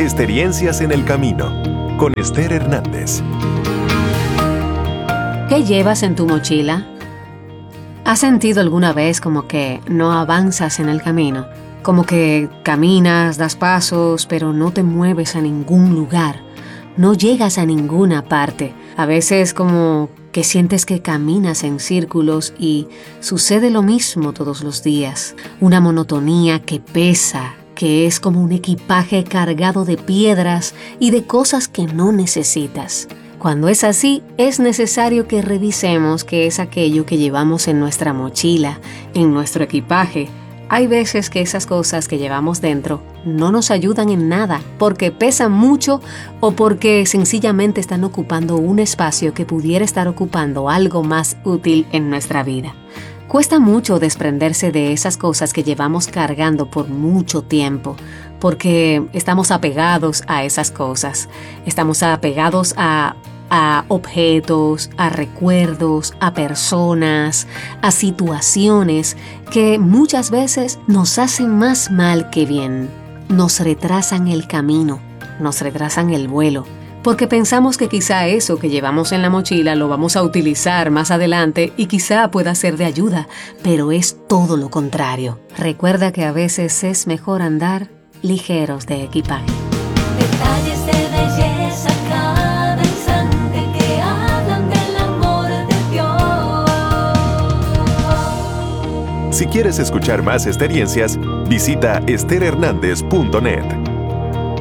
Experiencias en el Camino, con Esther Hernández. ¿Qué llevas en tu mochila? ¿Has sentido alguna vez como que no avanzas en el camino? Como que caminas, das pasos, pero no te mueves a ningún lugar. No llegas a ninguna parte. A veces como que sientes que caminas en círculos y sucede lo mismo todos los días. Una monotonía que pesa, que es como un equipaje cargado de piedras y de cosas que no necesitas. Cuando es así, es necesario que revisemos qué es aquello que llevamos en nuestra mochila, en nuestro equipaje. Hay veces que esas cosas que llevamos dentro no nos ayudan en nada porque pesan mucho o porque sencillamente están ocupando un espacio que pudiera estar ocupando algo más útil en nuestra vida. Cuesta mucho desprenderse de esas cosas que llevamos cargando por mucho tiempo, porque estamos apegados a esas cosas. Estamos apegados a objetos, a recuerdos, a personas, a situaciones que muchas veces nos hacen más mal que bien. Nos retrasan el camino, nos retrasan el vuelo. Porque pensamos que quizá eso que llevamos en la mochila lo vamos a utilizar más adelante y quizá pueda ser de ayuda, pero es todo lo contrario. Recuerda que a veces es mejor andar ligeros de equipaje. Detalles de belleza cada instante que hablan del amor de Dios. Si quieres escuchar más experiencias, visita estherhernandez.net.